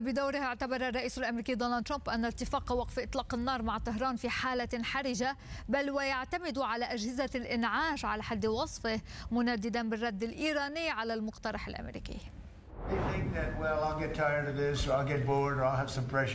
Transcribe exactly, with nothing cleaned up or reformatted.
بدوره اعتبر الرئيس الأمريكي دونالد ترامب أن اتفاق وقف إطلاق النار مع طهران في حالة حرجة، بل ويعتمد على أجهزة الإنعاش على حد وصفه، منددا بالرد الإيراني على المقترح الأمريكي.